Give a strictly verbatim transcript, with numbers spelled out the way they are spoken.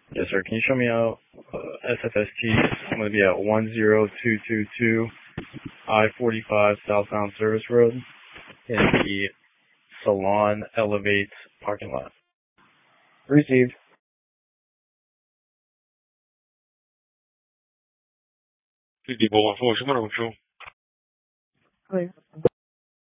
Yes, sir. Can you show me out uh, S F S T? I'm going to be at one zero two two two I forty-five Southbound Service Road in the Salon Elevate parking lot. Received. Sì, tipo, forse, ma non so. Hi.